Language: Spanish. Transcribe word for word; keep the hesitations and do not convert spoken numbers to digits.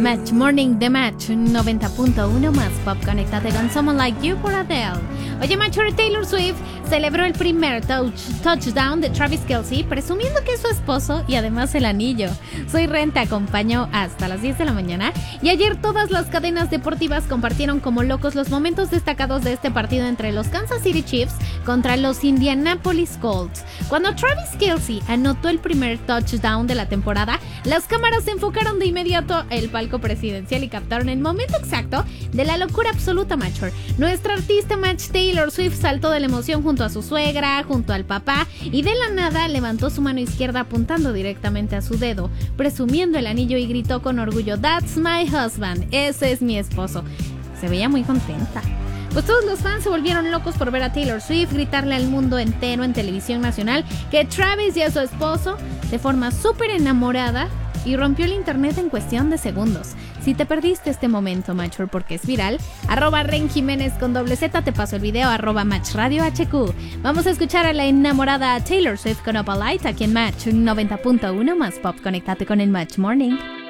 Match Morning de Match noventa punto uno más pop. Conéctate con Someone Like You por Adele. Oye, Macho, Taylor Swift celebró el primer touch, touchdown de Travis Kelce, presumiendo que es su esposo y además el anillo. Soy Ren te acompañó hasta las diez de la mañana y ayer todas las cadenas deportivas compartieron como locos los momentos destacados de este partido entre los Kansas City Chiefs contra los Indianapolis Colts. Cuando Travis Kelce anotó el primer touchdown de la temporada, las cámaras se enfocaron de inmediato el palco presidencial y captaron el momento exacto de la locura absoluta, Macho. Nuestra artista Match Taylor Swift saltó de la emoción junto a su suegra, junto al papá, y de la nada levantó su mano izquierda apuntando directamente a su dedo, presumiendo el anillo, y gritó con orgullo: "That's my husband", ese es mi esposo. Se veía muy contenta. Pues todos los fans se volvieron locos por ver a Taylor Swift gritarle al mundo entero en televisión nacional que Travis y a su esposo de forma súper enamorada, y rompió el internet en cuestión de segundos. Si te perdiste este momento, Macho, porque es viral, arroba Ren Jiménez con doble Z, te paso el video, arroba Match Radio H Q. Vamos a escuchar a la enamorada Taylor Swift con Up All Night aquí en Match noventa punto uno más pop. Conéctate con el Match Morning.